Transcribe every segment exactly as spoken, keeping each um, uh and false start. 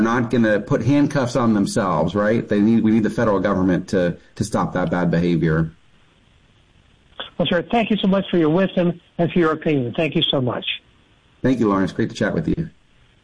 not going to put handcuffs on themselves, right? They need, we need the federal government to, to stop that bad behavior. Well, sir, thank you so much for your wisdom and for your opinion. Thank you so much. Thank you, Lawrence. Great to chat with you.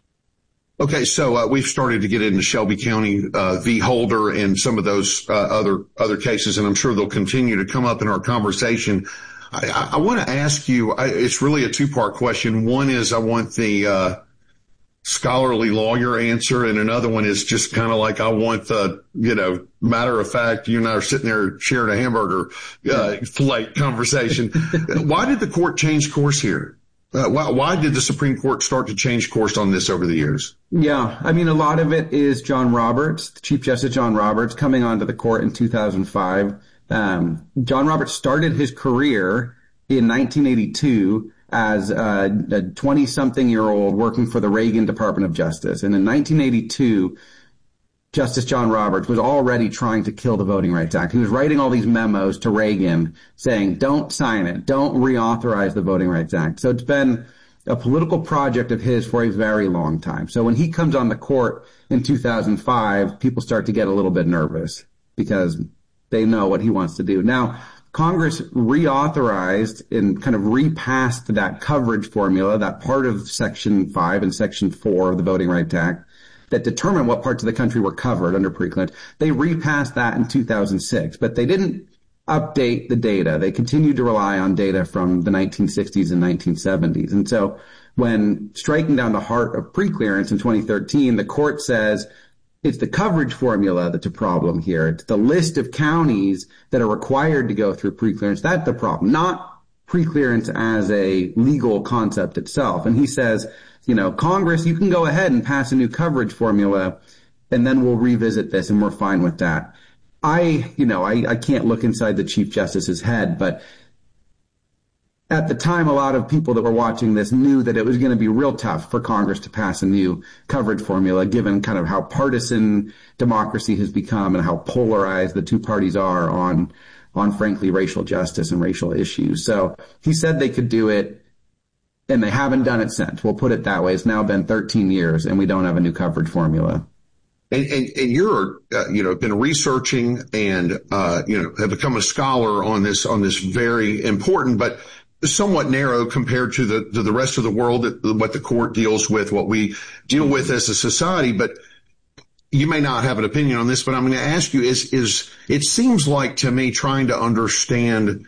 Okay, so uh, we've started to get into Shelby County uh, v. Holder and some of those uh, other other cases, and I'm sure they'll continue to come up in our conversation. I, I, I want to ask you, I, it's really a two-part question. One is I want the uh, scholarly lawyer answer, and another one is just kind of like I want the, you know, matter of fact, you and I are sitting there sharing a hamburger uh, plate conversation. Why did the court change course here? Uh, why, why did the Supreme Court start to change course on this over the years? Yeah, I mean, a lot of it is John Roberts, Chief Justice John Roberts, coming onto the court in two thousand five. Um, John Roberts started his career in nineteen eighty-two as a twenty-something-year-old working for the Reagan Department of Justice. And in nineteen eighty-two, Justice John Roberts was already trying to kill the Voting Rights Act. He was writing all these memos to Reagan saying, don't sign it, don't reauthorize the Voting Rights Act. So it's been a political project of his for a very long time. So when he comes on the court in two thousand five, people start to get a little bit nervous because they know what he wants to do. Now, Congress reauthorized and kind of repassed that coverage formula, that part of Section five and Section four of the Voting Rights Act that determined what parts of the country were covered under pre-clearance. They repassed that in two thousand six, but they didn't update the data. They continued to rely on data from the nineteen sixties and nineteen seventies. And so when striking down the heart of pre-clearance in twenty thirteen, the court says it's the coverage formula that's a problem here. It's the list of counties that are required to go through pre-clearance. That's the problem, not pre-clearance as a legal concept itself. And he says, you know, Congress, you can go ahead and pass a new coverage formula, and then we'll revisit this, and we're fine with that. I, you know, I, I can't look inside the Chief Justice's head, but at the time, a lot of people that were watching this knew that it was going to be real tough for Congress to pass a new coverage formula, given kind of how partisan democracy has become and how polarized the two parties are on, on frankly, racial justice and racial issues. So he said they could do it, and they haven't done it since. We'll put it that way. It's now been thirteen years, and we don't have a new coverage formula. And, and, and you're, uh, you know, been researching and, uh, you know, have become a scholar on this, on this very important, but somewhat narrow compared to the, to the rest of the world, what the court deals with, what we deal with as a society. But you may not have an opinion on this, but I'm going to ask you is, is, it seems like to me trying to understand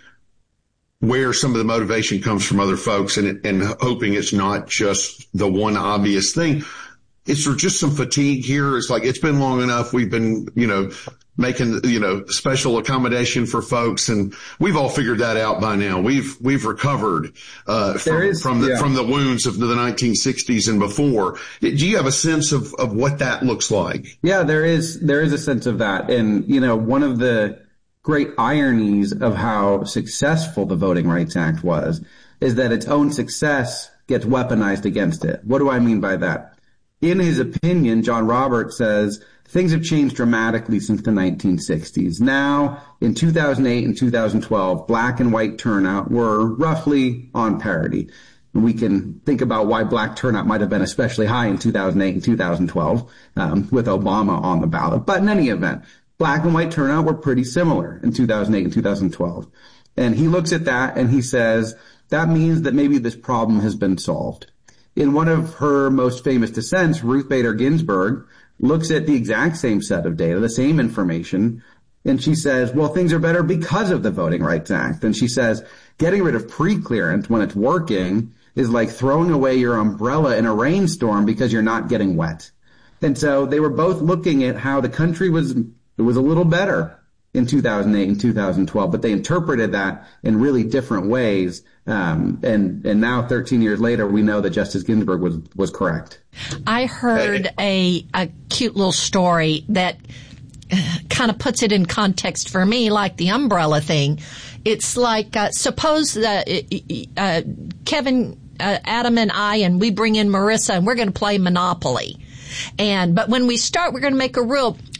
where some of the motivation comes from other folks and, and hoping it's not just the one obvious thing. Is there just some fatigue here? It's like, it's been long enough. We've been, you know, making, you know, special accommodation for folks, and we've all figured that out by now. We've, we've recovered, uh, from, is, from the, yeah. from the wounds of the nineteen sixties and before. Do you have a sense of, of what that looks like? Yeah, there is, there is a sense of that. And, you know, one of the great ironies of how successful the Voting Rights Act was is that its own success gets weaponized against it. What do I mean by that? In his opinion, John Roberts says things have changed dramatically since the nineteen sixties. Now, in two thousand eight and two thousand twelve, black and white turnout were roughly on parity. We can think about why black turnout might have been especially high in two thousand eight and two thousand twelve, um, with Obama on the ballot. But in any event, black and white turnout were pretty similar in two thousand eight and two thousand twelve. And he looks at that and he says, that means that maybe this problem has been solved. In one of her most famous dissents, Ruth Bader Ginsburg looks at the exact same set of data, the same information, and she says, well, things are better because of the Voting Rights Act. And she says, getting rid of pre-clearance when it's working is like throwing away your umbrella in a rainstorm because you're not getting wet. And so they were both looking at how the country was, it was a little better in two thousand eight and two thousand twelve, but they interpreted that in really different ways. Um, and, and now thirteen years later, we know that Justice Ginsburg was, was correct. I heard a, a cute little story that kind of puts it in context for me, like the umbrella thing. It's like, uh, suppose, uh, uh, Kevin, uh, Adam and I, and we bring in Marissa and we're going to play Monopoly. And, but when we start, we're going to make a rule.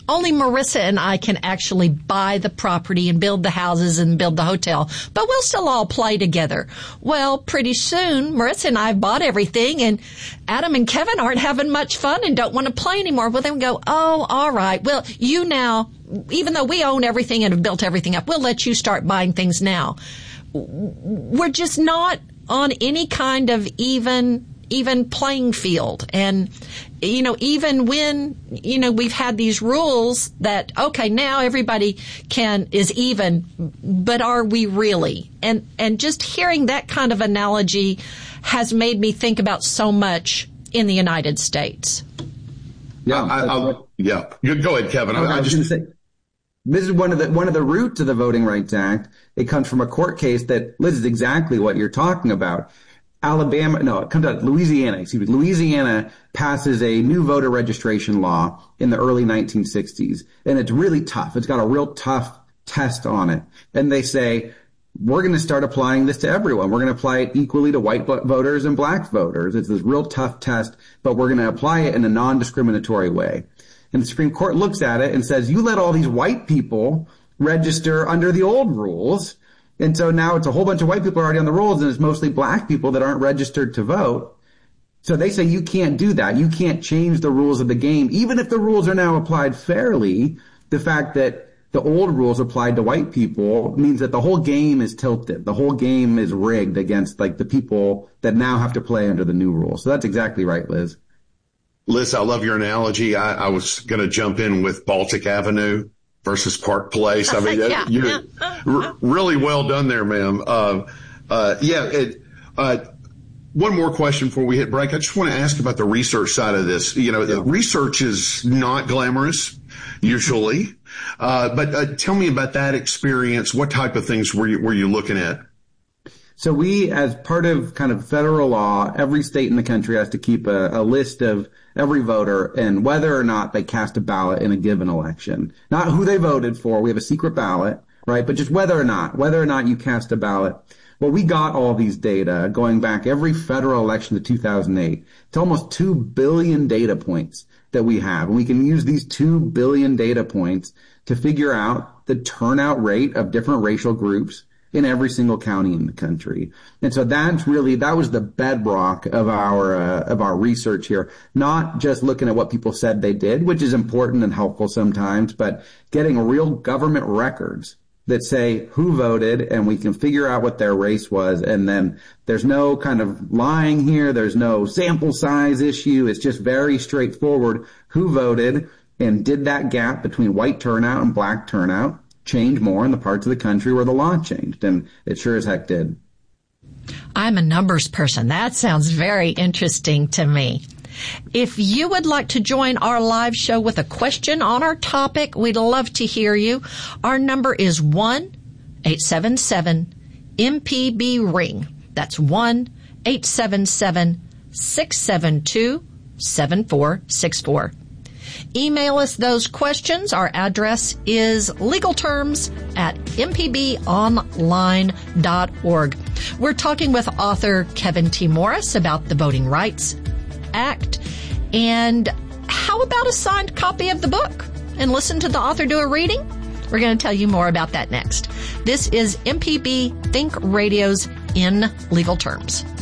only Marissa and I can actually buy the property and build the houses and build the hotel, but we'll still all play together. Well, pretty soon, Marissa and I have bought everything, and Adam and Kevin aren't having much fun and don't want to play anymore. Well, then we go, oh, all right. Well, you now, even though we own everything and have built everything up, we'll let you start buying things now. We're just not on any kind of even even playing field. And, you know, even when, you know, we've had these rules that, okay, now everybody can, is even, but are we really? And, and just hearing that kind of analogy has made me think about so much in the United States. Yeah. I, I, yeah. Go ahead, Kevin. I, I, I was just going to say, this is one of the, one of the roots of the Voting Rights Act. It comes from a court case that, Liz, is exactly what you're talking about. Alabama, no, it comes out Louisiana, excuse me. Louisiana passes a new voter registration law in the early nineteen sixties. And it's really tough. It's got a real tough test on it. And they say, we're going to start applying this to everyone. We're going to apply it equally to white voters and black voters. It's this real tough test, but we're going to apply it in a non-discriminatory way. And the Supreme Court looks at it and says, you let all these white people register under the old rules. And so now it's a whole bunch of white people already on the rolls, and it's mostly black people that aren't registered to vote. So they say you can't do that. You can't change the rules of the game. Even if the rules are now applied fairly, the fact that the old rules applied to white people means that the whole game is tilted. The whole game is rigged against like the people that now have to play under the new rules. So that's exactly right, Liz. Liz, I love your analogy. I, I was going to jump in with Baltic Avenue versus Park Place. I mean, yeah, you're yeah. r- really well done there, ma'am. Uh, uh, yeah. It, uh, one more question before we hit break. I just want to ask about the research side of this. You know, yeah. research is not glamorous usually. Uh, but uh, tell me about that experience. What type of things were you, were you looking at? So we, as part of kind of federal law, every state in the country has to keep a, a list of every voter and whether or not they cast a ballot in a given election. Not who they voted for. We have a secret ballot, right? But just whether or not, whether or not you cast a ballot. Well, we got all these data going back every federal election to two thousand eight. It's almost two billion data points that we have. And we can use these two billion data points to figure out the turnout rate of different racial groups in every single county in the country. And so that's really, that was the bedrock of our, uh, of our research here. Not just looking at what people said they did, which is important and helpful sometimes, but getting real government records that say who voted, and we can figure out what their race was. And then there's no kind of lying here. There's no sample size issue. It's just very straightforward who voted, and did that gap between white turnout and black turnout change more in the parts of the country where the law changed? And it sure as heck did. I'm a numbers person. That sounds very interesting to me. If you would like to join our live show with a question on our topic, we'd love to hear you. Our number is one eight seven seven M P B ring. That's one eight seven seven six seven two seven four six four. Email us those questions. Our address is legalterms at m p b online dot org. We're talking with author Kevin T. Morris about the Voting Rights Act. And how about a signed copy of the book? And listen to the author do a reading? We're going to tell you more about that next. This is M P B Think Radio's In Legal Terms.